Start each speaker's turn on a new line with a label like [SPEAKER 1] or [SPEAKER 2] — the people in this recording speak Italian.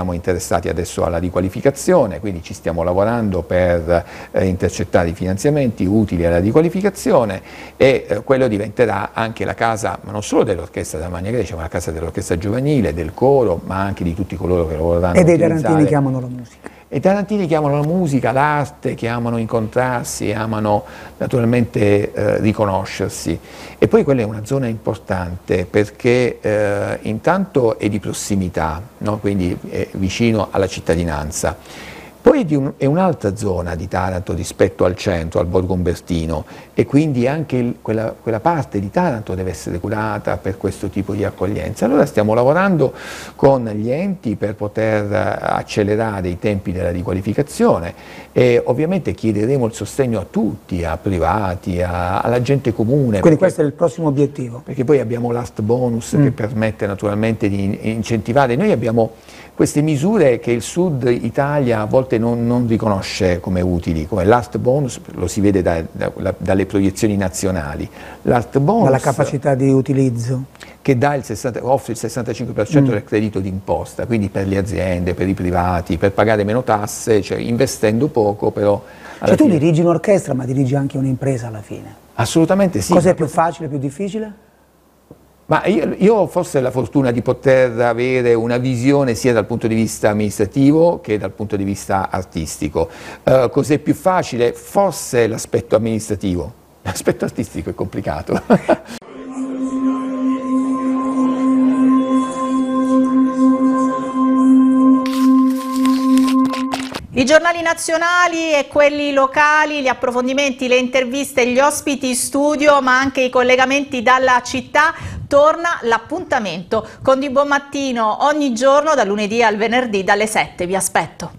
[SPEAKER 1] siamo interessati adesso alla riqualificazione, quindi ci stiamo lavorando per intercettare i finanziamenti utili alla riqualificazione e quello diventerà anche la casa, ma non solo dell'orchestra della Magna Grecia, ma la casa dell'orchestra giovanile, del coro, ma anche di tutti coloro che lo vorranno
[SPEAKER 2] utilizzare. E dei tarantini che amano la musica.
[SPEAKER 1] E i tarantini che amano la musica, l'arte, che amano incontrarsi, amano naturalmente riconoscersi. E poi quella è una zona importante perché intanto è di prossimità, no? Quindi è vicino alla cittadinanza. Poi è un'altra zona di Taranto rispetto al centro, al Borgo Umbertino, e quindi anche quella parte di Taranto deve essere curata per questo tipo di accoglienza. Allora stiamo lavorando con gli enti per poter accelerare i tempi della riqualificazione e ovviamente chiederemo il sostegno a tutti, a privati, alla gente comune.
[SPEAKER 2] Quindi questo è il prossimo obiettivo.
[SPEAKER 1] Perché poi abbiamo l'Art Bonus che permette naturalmente di incentivare. Noi abbiamo queste misure che il Sud Italia a volte non riconosce come utili, come l'Art Bonus, lo si vede dalle proiezioni nazionali. L'Art Bonus,
[SPEAKER 2] dalla capacità di utilizzo.
[SPEAKER 1] Che offre il 65% del credito d'imposta, quindi per le aziende, per i privati, per pagare meno tasse, cioè investendo poco però...
[SPEAKER 2] Cioè tu dirigi un'orchestra ma dirigi anche un'impresa alla fine?
[SPEAKER 1] Assolutamente sì.
[SPEAKER 2] Cos'è più facile, più difficile?
[SPEAKER 1] Ma io ho forse la fortuna di poter avere una visione sia dal punto di vista amministrativo che dal punto di vista artistico. Cos'è più facile? Forse l'aspetto amministrativo. L'aspetto artistico è complicato.
[SPEAKER 3] I giornali nazionali e quelli locali, gli approfondimenti, le interviste, gli ospiti in studio, ma anche i collegamenti dalla città. Torna l'appuntamento con Di Buon Mattino ogni giorno, dal lunedì al venerdì, dalle 7. Vi aspetto.